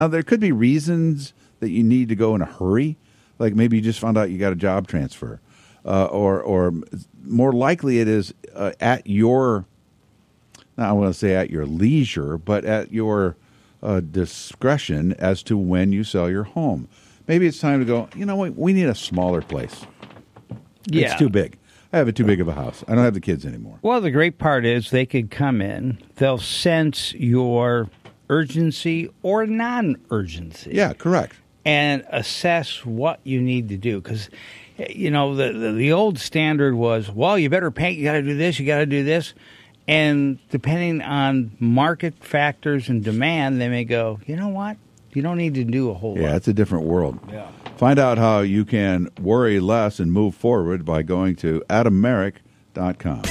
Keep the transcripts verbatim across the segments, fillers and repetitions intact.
Now, there could be reasons that you need to go in a hurry, like maybe you just found out you got a job transfer, uh, or or more likely it is uh, at your, not I want to say at your leisure, but at your uh, discretion as to when you sell your home. Maybe it's time to go, you know what, we need a smaller place. Yeah. It's too big. I have it too big of a house. I don't have the kids anymore. Well, the great part is they could come in, they'll sense your urgency or non-urgency. Yeah, correct. And assess what you need to do. Because, you know, the, the the old standard was, well, you better paint, you got to do this, you got to do this. And depending on market factors and demand, they may go, you know what? You don't need to do a whole yeah, lot. Yeah, it's a different world. Yeah. Find out how you can worry less and move forward by going to adam merrick dot com.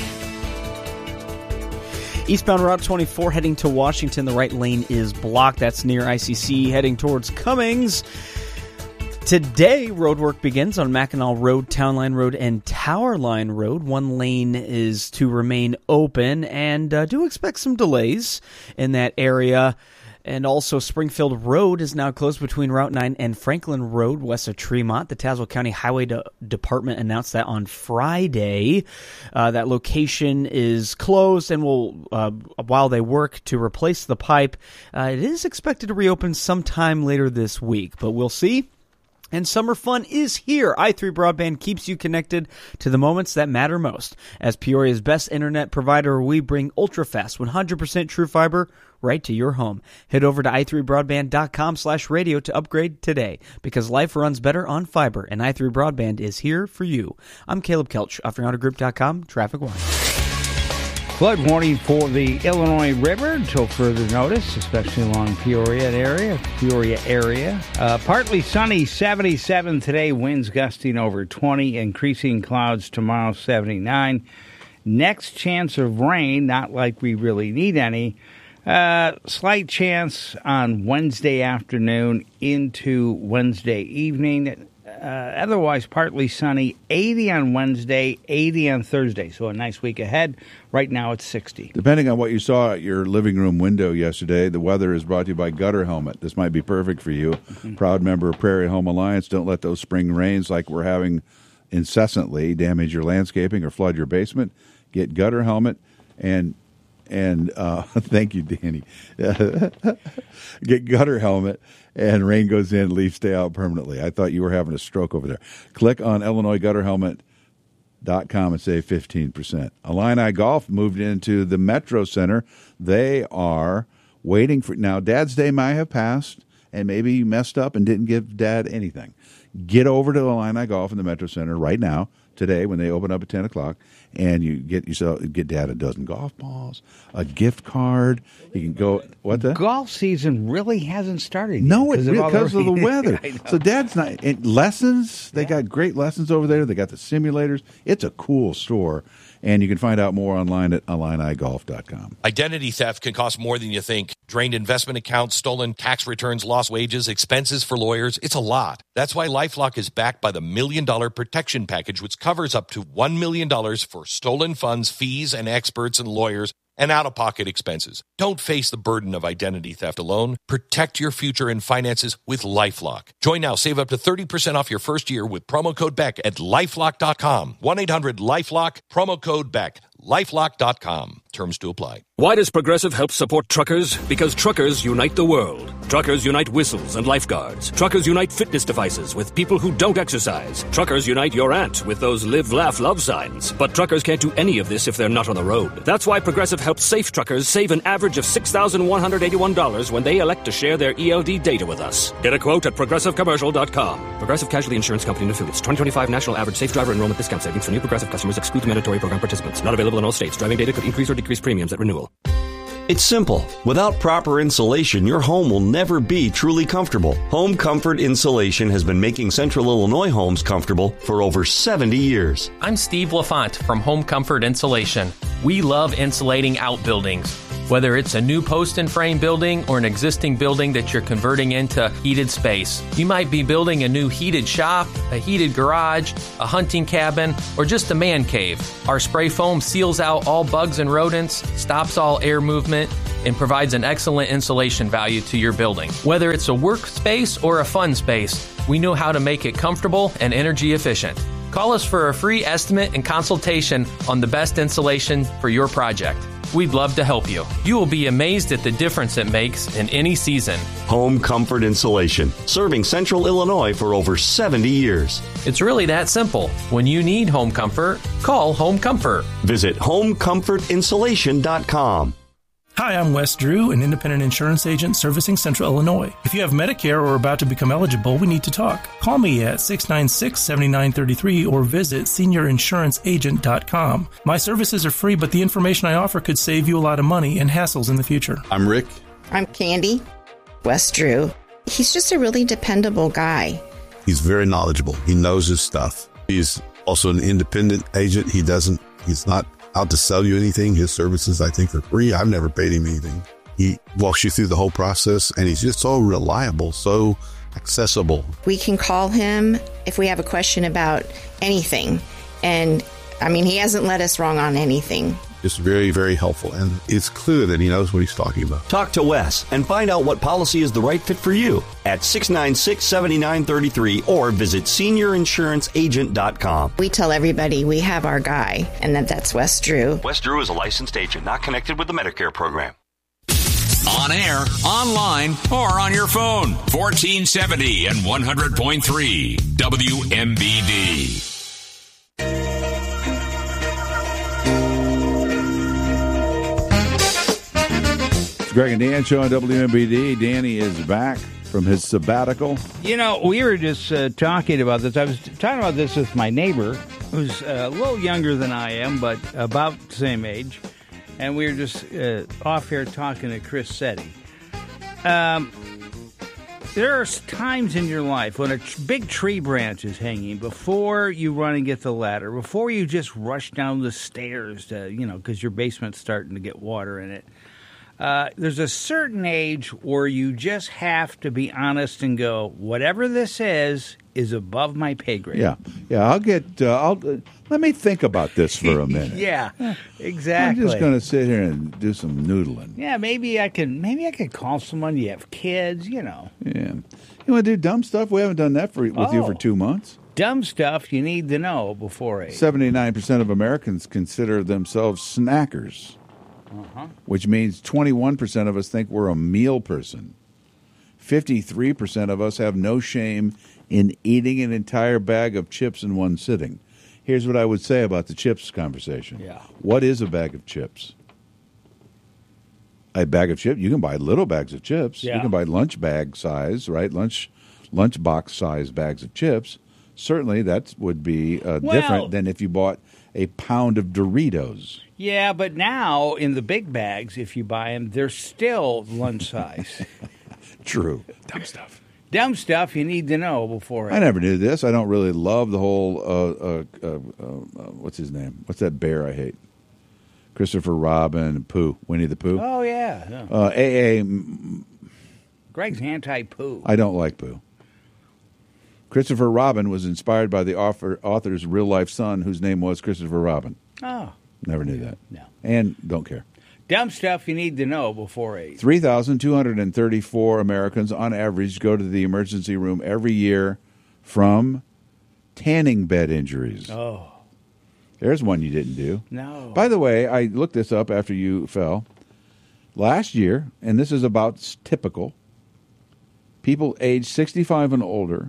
Eastbound Route twenty-four heading to Washington, the right lane is blocked. That's near I C C. Heading towards Cummings. Today, road work begins on Mackinac Road, Town Line Road, and Tower Line Road. One lane is to remain open, and uh, do expect some delays in that area. And also, Springfield Road is now closed between Route nine and Franklin Road, west of Tremont. The Tazewell County Highway De- Department announced that on Friday. Uh, that location is closed, and will, uh, while they work to replace the pipe, uh, it is expected to reopen sometime later this week. But we'll see. And summer fun is here. i three Broadband keeps you connected to the moments that matter most. As Peoria's best internet provider, we bring ultra-fast, one hundred percent true fiber right to your home. Head over to i three broadband dot com slash radio to upgrade today, because life runs better on fiber, and i three Broadband is here for you. I'm Caleb Kelch, offering auto group dot com, Traffic Watch. Flood warning for the Illinois River until further notice, especially along Peoria area. Peoria area. Uh, partly sunny, seventy-seven today. Winds gusting over twenty. Increasing clouds tomorrow, seventy-nine. Next chance of rain, not like we really need any. Uh, slight chance on Wednesday afternoon into Wednesday evening. Uh, otherwise, partly sunny, eighty on Wednesday, eighty on Thursday. So a nice week ahead. Right now, it's sixty. Depending on what you saw at your living room window yesterday, the weather is brought to you by Gutter Helmet. This might be perfect for you. Mm-hmm. Proud member of Prairie Home Alliance. Don't let those spring rains like we're having incessantly damage your landscaping or flood your basement. Get Gutter Helmet and... And uh, thank you, Danny. Get Gutter Helmet, and rain goes in, leaves stay out permanently. I thought you were having a stroke over there. Click on Illinois Gutter Helmet dot com and save fifteen percent. Illini Golf moved into the Metro Center. They are waiting for... Now, Dad's Day might have passed, and maybe you messed up and didn't give Dad anything. Get over to Illini Golf in the Metro Center right now, today, when they open up at ten o'clock, and you get yourself get Dad a dozen golf balls, a gift card. You can go. What the golf season really hasn't started yet. No, it because of, of the weather. So Dad's not and lessons. They yeah. got great lessons over there. They got the simulators. It's a cool store, and you can find out more online at Illini Golf dot com. Identity theft can cost more than you think. Drained investment accounts, stolen tax returns, lost wages, expenses for lawyers. It's a lot. That's why LifeLock is backed by the Million Dollar Protection Package, which covers up to one million dollars for stolen funds, fees, and experts and lawyers, and out-of-pocket expenses. Don't face the burden of identity theft alone. Protect your future and finances with LifeLock. Join now. Save up to thirty percent off your first year with promo code Beck at lifelock dot com. one eight hundred lifelock, promo code Beck. lifelock dot com. Terms to apply. Why does Progressive help support truckers? Because truckers unite the world. Truckers unite whistles and lifeguards. Truckers unite fitness devices with people who don't exercise. Truckers unite your aunt with those live, laugh, love signs. But truckers can't do any of this if they're not on the road. That's why Progressive helps safe truckers save an average of six thousand one hundred eighty-one dollars when they elect to share their E L D data with us. Get a quote at progressive commercial dot com. Progressive Casualty Insurance Company and Affiliates. twenty twenty-five National Average Safe Driver Enrollment Discount Savings for new Progressive customers excludes mandatory program participants. Not available in all states. Driving data could increase or decrease premiums at renewal. It's simple. Without proper insulation, your home will never be truly comfortable. Home Comfort Insulation has been making Central Illinois homes comfortable for over seventy years. I'm Steve LaFont from Home Comfort Insulation. We love insulating outbuildings. Whether it's a new post and frame building or an existing building that you're converting into heated space. You might be building a new heated shop, a heated garage, a hunting cabin, or just a man cave. Our spray foam seals out all bugs and rodents, stops all air movement, and provides an excellent insulation value to your building. Whether it's a workspace or a fun space, we know how to make it comfortable and energy efficient. Call us for a free estimate and consultation on the best insulation for your project. We'd love to help you. You will be amazed at the difference it makes in any season. Home Comfort Insulation, serving Central Illinois for over seventy years. It's really that simple. When you need home comfort, call Home Comfort. Visit home comfort insulation dot com. Hi, I'm Wes Drew, an independent insurance agent servicing Central Illinois. If you have Medicare or are about to become eligible, we need to talk. Call me at six nine six, seven nine three three or visit senior insurance agent dot com. My services are free, but the information I offer could save you a lot of money and hassles in the future. I'm Rick. I'm Candy. Wes Drew. He's just a really dependable guy. He's very knowledgeable. He knows his stuff. He's also an independent agent. He doesn't, he's not out to sell you anything. His services, I think, are free. I've never paid him anything. He walks you through the whole process, and he's just so reliable, so accessible. We can call him if we have a question about anything. And, I mean, he hasn't led us wrong on anything. Just very, very helpful. And it's clear that he knows what he's talking about. Talk to Wes and find out what policy is the right fit for you at six nine six, seven nine three three or visit senior insurance agent dot com. We tell everybody we have our guy, and that that's Wes Drew. Wes Drew is a licensed agent, not connected with the Medicare program. On air, online, or on your phone. fourteen seventy and one hundred point three W M B D. Greg and Dan show on W M B D. Danny is back from his sabbatical. You know, we were just uh, talking about this. I was talking about this with my neighbor, who's uh, a little younger than I am, but about the same age. And we were just uh, off here talking to Chris Setti. Um, there are times in your life when a tr- big tree branch is hanging, before you run and get the ladder, before you just rush down the stairs to, you know, because your basement's starting to get water in it. Uh, there's a certain age where you just have to be honest and go, whatever this is, is above my pay grade. Yeah, yeah. I'll get. Uh, I'll uh, let me think about this for a minute. Yeah, exactly. I'm just going to sit here and do some noodling. Yeah, maybe I can. Maybe I could call someone. You have kids, you know. Yeah, you want to do dumb stuff? We haven't done that for with oh. you for two months. Dumb stuff you need to know before age. Seventy-nine percent of Americans consider themselves snackers. Uh-huh. Which means twenty-one percent of us think we're a meal person. fifty-three percent of us have no shame in eating an entire bag of chips in one sitting. Here's what I would say about the chips conversation. Yeah. What is a bag of chips? A bag of chips, you can buy little bags of chips. Yeah. You can buy lunch bag size, right? Lunch lunch box size bags of chips. Certainly that would be uh, well, different than if you bought a pound of Doritos. Yeah, but now in the big bags, if you buy them, they're still lunch size. True. Dumb stuff. Dumb stuff you need to know before. I never knew this. I don't really love the whole, uh, uh, uh, uh, what's his name? What's that bear I hate? Christopher Robin, Pooh, Winnie the Pooh. Oh, yeah. yeah. Uh, A A. Greg's anti-Pooh. I don't like Pooh. Christopher Robin was inspired by the author, author's real-life son, whose name was Christopher Robin. Oh. Never knew that. No. And don't care. Dumb stuff you need to know before age. three thousand two hundred thirty-four Americans, on average, go to the emergency room every year from tanning bed injuries. Oh. There's one you didn't do. No. By the way, I looked this up after you fell. Last year, and this is about typical, people age sixty-five and older,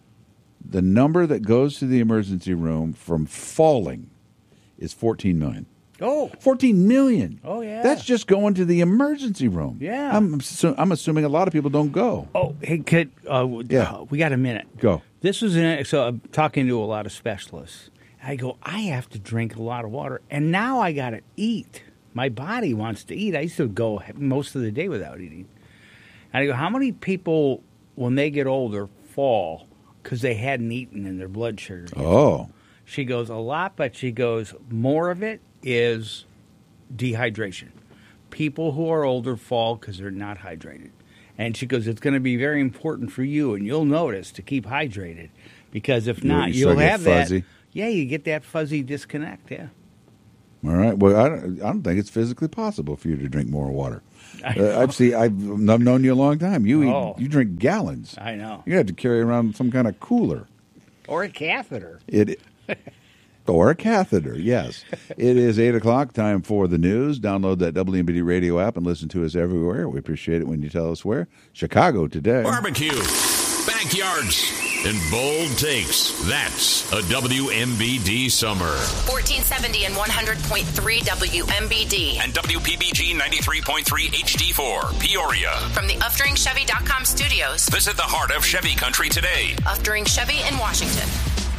the number that goes to the emergency room from falling is fourteen million. Oh. fourteen million. Oh, yeah. That's just going to the emergency room. Yeah. I'm, I'm assuming a lot of people don't go. Oh, hey, kid, uh, Yeah. we got a minute. Go. This was an, so I'm talking to a lot of specialists. I go, I have to drink a lot of water, and now I got to eat. My body wants to eat. I used to go most of the day without eating. And I go, how many people, when they get older, fall because they hadn't eaten and their blood sugar gets Oh. low? She goes, a lot, but she goes, more of it is dehydration. People who are older fall because they're not hydrated. And she goes, it's going to be very important for you, and you'll notice, to keep hydrated. Because if You- not, you you'll start to have get fuzzy. that. Yeah, you get that fuzzy disconnect, yeah. All right. Well, I don't, I don't think it's physically possible for you to drink more water. Uh, I've seen. I've, I've known you a long time. You Oh. eat, you drink gallons. I know. You have to carry around some kind of cooler. Or a catheter. It or a catheter. Yes. It is eight o'clock. Time for the news. Download that W M B D radio app and listen to us everywhere. We appreciate it when you tell us where. Chicago today. Barbecue, backyards, and bold takes. That's a W M B D summer. fourteen seventy and one hundred point three W M B D. And W P B G ninety-three point three H D four, Peoria. From the Uftring Chevy dot com studios. Visit the heart of Chevy country today. Uftring Chevy in Washington.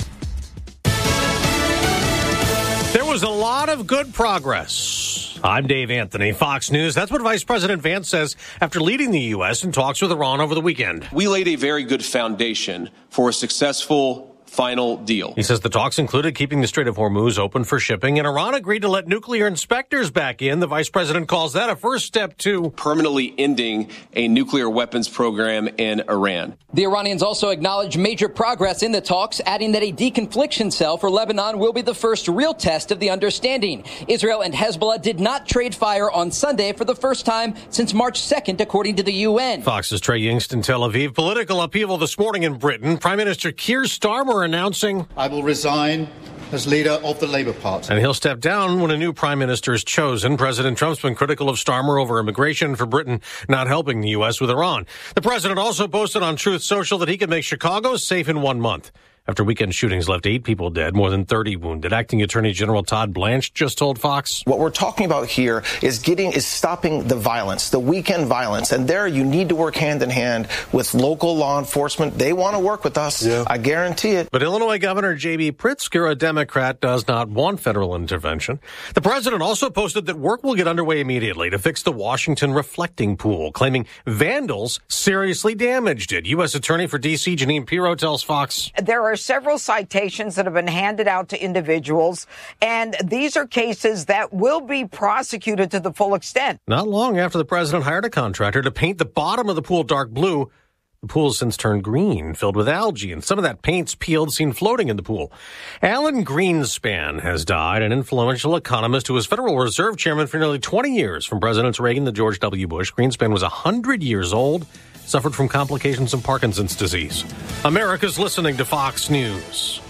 There was a lot of good progress. I'm Dave Anthony, Fox News. That's what Vice President Vance says after leading the U S in talks with Iran over the weekend. We laid a very good foundation for a successful final deal. He says the talks included keeping the Strait of Hormuz open for shipping, and Iran agreed to let nuclear inspectors back in. The vice president calls that a first step to permanently ending a nuclear weapons program in Iran. The Iranians also acknowledged major progress in the talks, adding that a deconfliction cell for Lebanon will be the first real test of the understanding. Israel and Hezbollah did not trade fire on Sunday for the first time since March second, according to the U N. Fox's Trey Yingst in Tel Aviv. Political upheaval this morning in Britain. Prime Minister Keir Starmer announcing I will resign as leader of the Labour Party. And he'll step down when a new prime minister is chosen. President Trump's been critical of Starmer over immigration for Britain not helping the U S with Iran. The president also posted on Truth Social that he could make Chicago safe in one month. After weekend shootings left eight people dead, more than thirty wounded. Acting Attorney General Todd Blanche just told Fox. What we're talking about here is getting, is stopping the violence, the weekend violence. And there you need to work hand in hand with local law enforcement. They want to work with us. Yeah. I guarantee it. But Illinois Governor J B Pritzker, a Democrat, does not want federal intervention. The president also posted that work will get underway immediately to fix the Washington reflecting pool, claiming vandals seriously damaged it. U S Attorney for D C Janine Pirro tells Fox. There are several citations that have been handed out to individuals, and these are cases that will be prosecuted to the full extent. Not long after the president hired a contractor to paint the bottom of the pool dark blue, the pool has since turned green, filled with algae, and some of that paint's peeled, seen floating in the pool. Alan Greenspan has died, an influential economist who was Federal Reserve Chairman for nearly twenty years, from Presidents Reagan to George W. Bush. Greenspan was one hundred years old, suffered from complications of Parkinson's disease. America's listening to Fox News.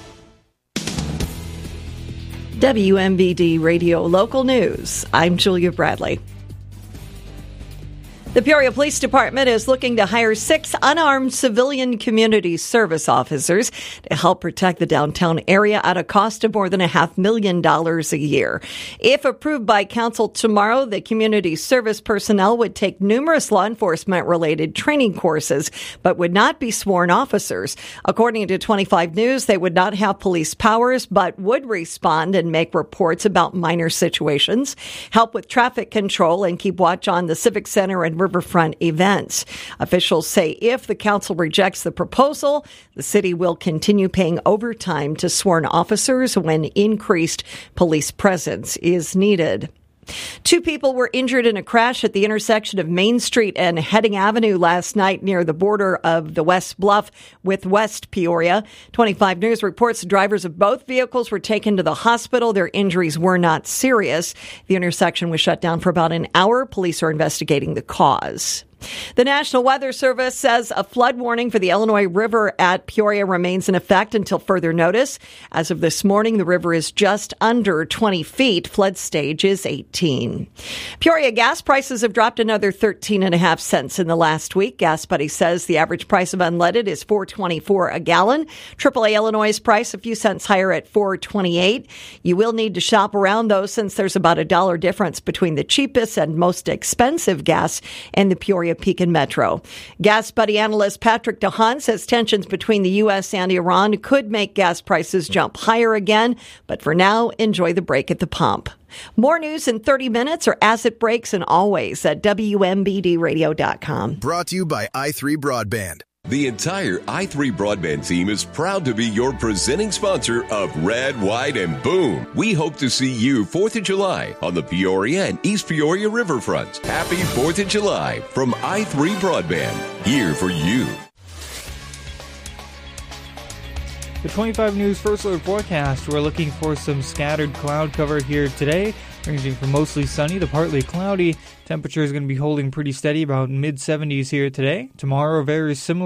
W M B D Radio Local News. I'm Julia Bradley. The Peoria Police Department is looking to hire six unarmed civilian community service officers to help protect the downtown area at a cost of more than a half million dollars a year. If approved by council tomorrow, the community service personnel would take numerous law enforcement related training courses, but would not be sworn officers. According to twenty-five News, they would not have police powers, but would respond and make reports about minor situations, help with traffic control, and keep watch on the Civic Center and riverfront events. Officials say if the council rejects the proposal, the city will continue paying overtime to sworn officers when increased police presence is needed. Two people were injured in a crash at the intersection of Main Street and Heading Avenue last night near the border of the West Bluff with West Peoria. twenty-five News reports the drivers of both vehicles were taken to the hospital. Their injuries were not serious. The intersection was shut down for about an hour. Police are investigating the cause. The National Weather Service says a flood warning for the Illinois River at Peoria remains in effect until further notice. As of this morning, the river is just under twenty feet. Flood stage is eighteen. Peoria gas prices have dropped another thirteen and a half cents in the last week. Gas Buddy says the average price of unleaded is four twenty-four a gallon. triple A Illinois' price a few cents higher at four twenty-eight. You will need to shop around, though, since there's about a dollar difference between the cheapest and most expensive gas and the Peoria Pekin Metro. Gas Buddy analyst Patrick DeHaan says tensions between the U S and Iran could make gas prices jump higher again, but for now, enjoy the break at the pump. More news in thirty minutes or as it breaks, and always at W M B D radio dot com. Brought to you by i three Broadband. The entire i three Broadband team is proud to be your presenting sponsor of Red, White, and Boom. We hope to see you fourth of July on the Peoria and East Peoria riverfronts. Happy fourth of July from i three Broadband, here for you. The twenty-five News First Alert forecast, we're looking for some scattered cloud cover here today. ranging from mostly sunny to partly cloudy. Temperature is going to be holding pretty steady, about mid seventies here today. Tomorrow, very similar.